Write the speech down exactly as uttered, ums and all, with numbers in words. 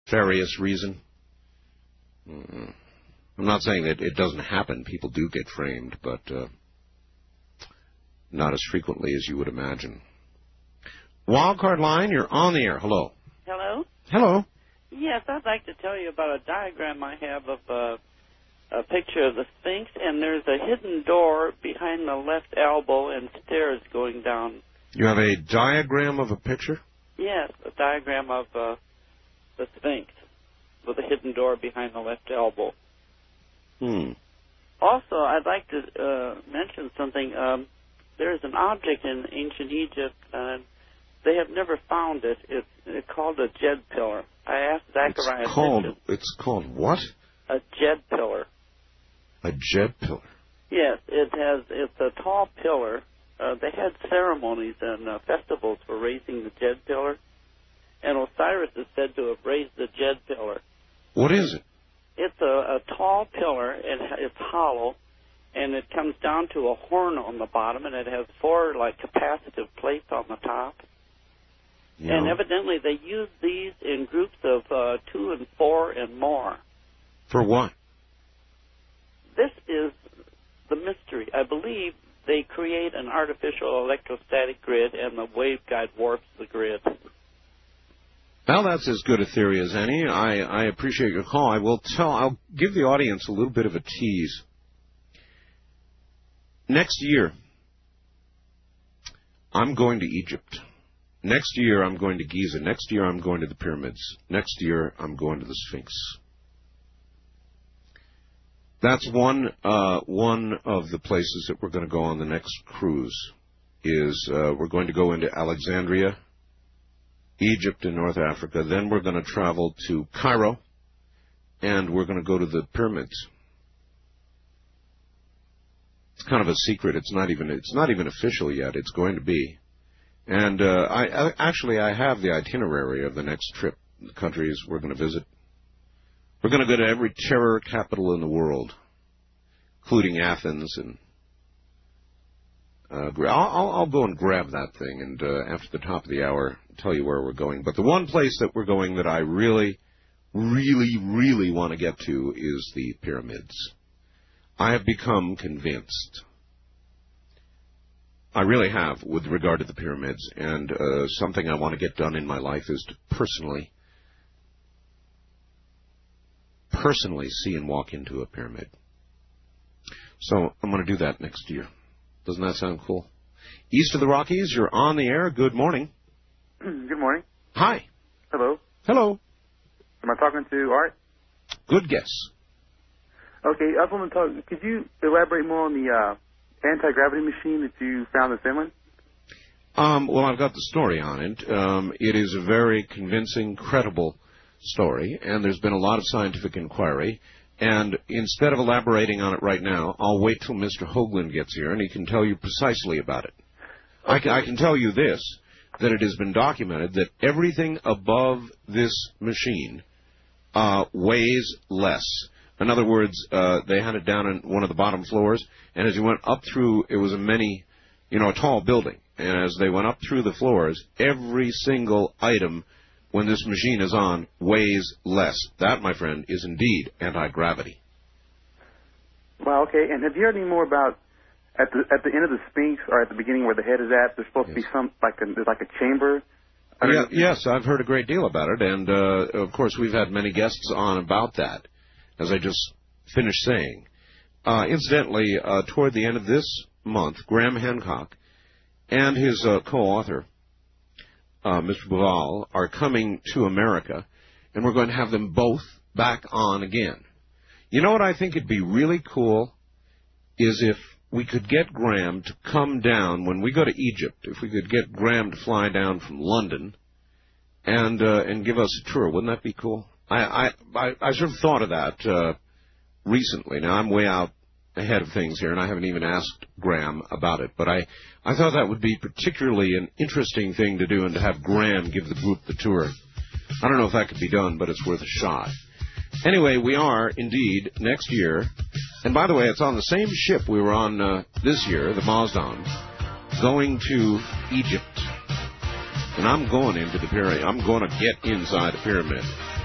nefarious reason. Mm. I'm not saying that it doesn't happen. People do get framed, but uh, not as frequently as you would imagine. Wildcard line, you're on the air. Hello. Hello? Hello. Yes, I'd like to tell you about a diagram I have of uh, a picture of the Sphinx, and there's a hidden door behind the left elbow and stairs going down. You have a diagram of a picture? Yes, a diagram of uh, the Sphinx with a hidden door behind the left elbow. Hmm. Also, I'd like to uh, mention something. Um, there's an object in ancient Egypt. Uh, they have never found it. It's, it's called a jed pillar. I asked Zachariah. It's called, it's called what? A jed pillar. A jed pillar? Yes, it has. It's a tall pillar. Uh, they had ceremonies and uh, festivals for raising the jed pillar, and Osiris is said to have raised the jed pillar. What is it? It's a, a tall pillar, and it's hollow, and it comes down to a horn on the bottom, and it has four, like, capacitive plates on the top. Yeah. And evidently they use these in groups of uh, two and four and more. For what? This is the mystery. I believe they create an artificial electrostatic grid, and the waveguide warps the grid. Well, that's as good a theory as any. I, I appreciate your call. I will tell, I'll give the audience a little bit of a tease. Next year, I'm going to Egypt. Next year, I'm going to Giza. Next year, I'm going to the pyramids. Next year, I'm going to the Sphinx. That's one uh, one of the places that we're going to go on the next cruise. Is uh, we're going to go into Alexandria, Egypt and North Africa. Then we're going to travel to Cairo, and we're going to go to the pyramids. It's kind of a secret. It's not even it's not even official yet. It's going to be. And uh, I, I actually I have the itinerary of the next trip, the countries we're going to visit. We're going to go to every terror capital in the world, including Athens. And uh, I'll, I'll go and grab that thing, and uh, after the top of the hour, tell you where we're going. But the one place that we're going that I really, really, really want to get to is the pyramids. I have become convinced. I really have, with regard to the pyramids, and uh, something I want to get done in my life is to personally, personally see and walk into a pyramid. So I'm going to do that next year. Doesn't that sound cool? East of the Rockies, you're on the air. Good morning. Good morning. Hi. Hello. Hello. Am I talking to Art? Good guess. Okay, I just want to talk. Could you elaborate more on the uh, anti-gravity machine that you found in Finland? Um, well, I've got the story on it. Um, it is a very convincing, credible story, and there's been a lot of scientific inquiry. And instead of elaborating on it right now, I'll wait till Mister Hoagland gets here, and he can tell you precisely about it. Okay. I, can, I can tell you this, that it has been documented that everything above this machine uh, weighs less. In other words, uh, they had it down in one of the bottom floors, and as you went up through, it was a many, you know, a tall building. And as they went up through the floors, every single item, when this machine is on, weighs less. That, my friend, is indeed anti-gravity. Well, okay. And have you heard any more about at the at the end of the Sphinx, or at the beginning where the head is at? There's supposed yes. to be some like a there's like a chamber. I yeah, yes, I've heard a great deal about it, and uh, of course we've had many guests on about that, as I just finished saying. Uh, incidentally, uh, toward the end of this month, Graham Hancock and his uh, co-author, uh, Mister Boval, are coming to America, and we're going to have them both back on again. You know what I think would be really cool is if we could get Graham to come down when we go to Egypt, if we could get Graham to fly down from London and uh, and give us a tour. Wouldn't that be cool? I, I, I, I sort of thought of that uh, recently. Now, I'm way out ahead of things here, and I haven't even asked Graham about it. But I, I thought that would be particularly an interesting thing to do, and to have Graham give the group the tour. I don't know if that could be done, but it's worth a shot. Anyway, we are, indeed, next year. And by the way, it's on the same ship we were on uh, this year, the Mazdan, going to Egypt. And I'm going into the pyramid. I'm going to get inside the pyramid.